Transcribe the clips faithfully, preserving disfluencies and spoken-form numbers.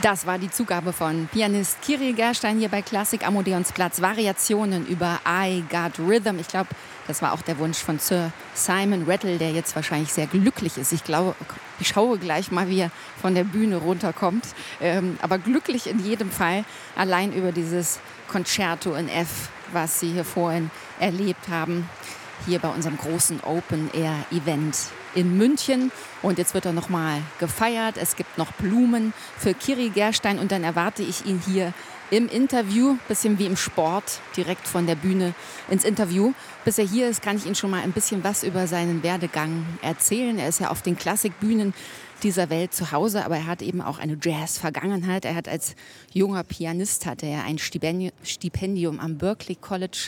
Das war die Zugabe von Pianist Kyrill Gerstein hier bei Klassik am Odeonsplatz. Variationen über I Got Rhythm. Ich glaube, das war auch der Wunsch von Sir Simon Rattle, der jetzt wahrscheinlich sehr glücklich ist. Ich glaube, ich schaue gleich mal, wie er von der Bühne runterkommt. Ähm, aber glücklich in jedem Fall, allein über dieses Concerto in F, was Sie hier vorhin erlebt haben, hier bei unserem großen Open-Air-Event in München. Und jetzt wird er noch mal gefeiert. Es gibt noch Blumen für Kyrill Gerstein und dann erwarte ich ihn hier im Interview, bisschen wie im Sport, direkt von der Bühne ins Interview. Bis er hier ist, kann ich Ihnen schon mal ein bisschen was über seinen Werdegang erzählen. Er ist ja auf den Klassikbühnen dieser Welt zu Hause, aber er hat eben auch eine Jazz-Vergangenheit. Er hat als junger Pianist hatte er ein Stipendium am Berklee College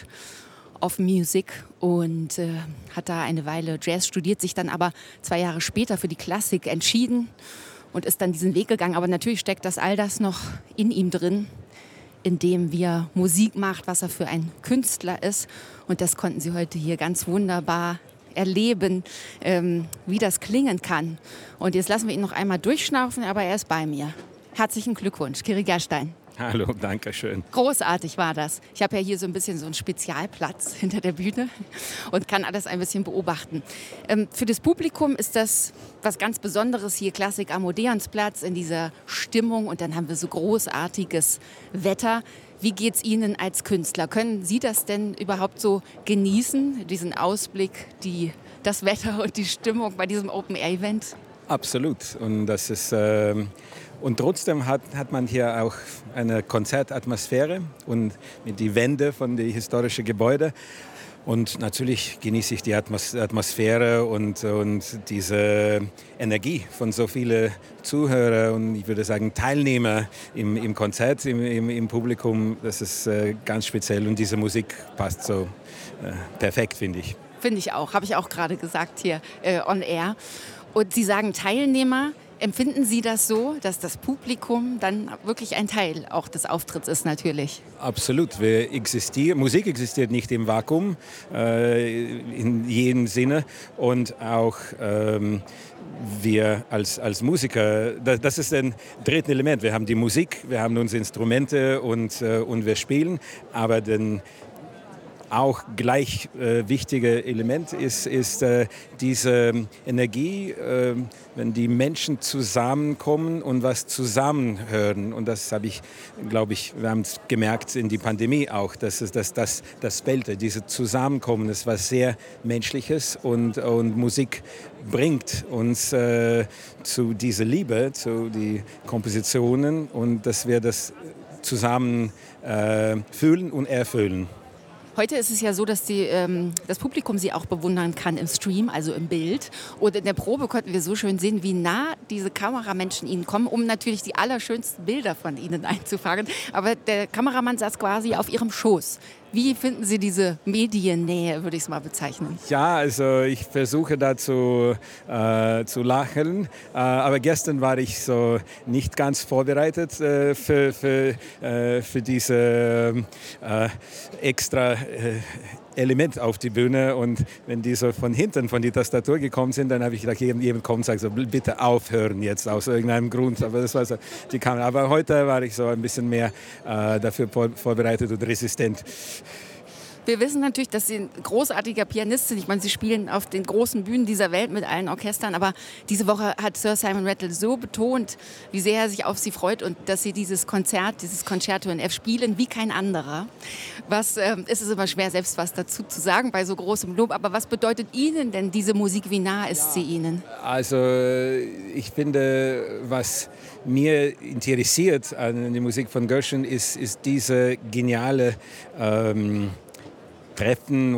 of Music und äh, hat da eine Weile Jazz studiert, sich dann aber zwei Jahre später für die Klassik entschieden und ist dann diesen Weg gegangen. Aber natürlich steckt das all das noch in ihm drin, in dem wie er Musik macht, was er für ein Künstler ist. Und das konnten Sie heute hier ganz wunderbar erleben, ähm, wie das klingen kann. Und jetzt lassen wir ihn noch einmal durchschnaufen, aber er ist bei mir. Herzlichen Glückwunsch, Kyrill Gerstein. Hallo, danke schön. Großartig war das. Ich habe ja hier so ein bisschen so einen Spezialplatz hinter der Bühne und kann alles ein bisschen beobachten. Ähm, für das Publikum ist das was ganz Besonderes hier, Klassik am Odeonsplatz, in dieser Stimmung. Und dann haben wir so großartiges Wetter. Wie geht's Ihnen als Künstler? Können Sie das denn überhaupt so genießen, diesen Ausblick, die, das Wetter und die Stimmung bei diesem Open-Air-Event? Absolut. Und das ist... Ähm Und trotzdem hat, hat man hier auch eine Konzertatmosphäre und mit die Wände von den historischen Gebäuden. Und natürlich genieße ich die Atmos- Atmosphäre und, und diese Energie von so vielen Zuhörern und ich würde sagen Teilnehmer im, im Konzert, im, im, im Publikum. Das ist äh, ganz speziell und diese Musik passt so äh, perfekt, finde ich. Finde ich auch, habe ich auch gerade gesagt hier äh, on air. Und Sie sagen Teilnehmer. Empfinden Sie das so, dass das Publikum dann wirklich ein Teil auch des Auftritts ist natürlich? Absolut. Wir existieren, Musik existiert nicht im Vakuum, äh, in jedem Sinne. Und auch ähm, wir als, als Musiker, das, das ist ein drittes Element. Wir haben die Musik, wir haben unsere Instrumente und, äh, und wir spielen. Aber den auch gleich äh, wichtige Element ist, ist äh, diese Energie, äh, wenn die Menschen zusammenkommen und was zusammenhören. Und das habe ich, glaube ich, wir haben es gemerkt in der Pandemie auch, dass es, dass das, das Fehlte, dieses Zusammenkommen, das was sehr Menschliches und, und Musik bringt uns äh, zu dieser Liebe, zu den Kompositionen und dass wir das zusammen äh, fühlen und erfüllen. Heute ist es ja so, dass die, ähm, das Publikum Sie auch bewundern kann im Stream, also im Bild. Und in der Probe konnten wir so schön sehen, wie nah diese Kameramenschen Ihnen kommen, um natürlich die allerschönsten Bilder von Ihnen einzufangen. Aber der Kameramann saß quasi auf Ihrem Schoß. Wie finden Sie diese Mediennähe, würde ich es mal bezeichnen? Ja, also ich versuche da zu, äh, zu lachen, äh, aber gestern war ich so nicht ganz vorbereitet äh, für, für, äh, für diese äh, extra äh, Element auf die Bühne und wenn die so von hinten von die Tastatur gekommen sind, dann habe ich gedacht, jemand kommt und sagt so, bitte aufhören jetzt aus irgendeinem Grund, aber das war so die Kamera. Aber heute war ich so ein bisschen mehr äh, dafür vorbereitet und resistent. Wir wissen natürlich, dass Sie ein großartiger Pianist sind. Ich meine, Sie spielen auf den großen Bühnen dieser Welt mit allen Orchestern. Aber diese Woche hat Sir Simon Rattle so betont, wie sehr er sich auf Sie freut und dass Sie dieses Konzert, dieses Concerto in F spielen wie kein anderer. Was äh, ist es immer schwer, selbst was dazu zu sagen bei so großem Lob. Aber was bedeutet Ihnen denn diese Musik? Wie nah ist sie Ihnen? Also ich finde, was mir interessiert an der Musik von Gershwin ist, ist diese geniale ähm, Treffen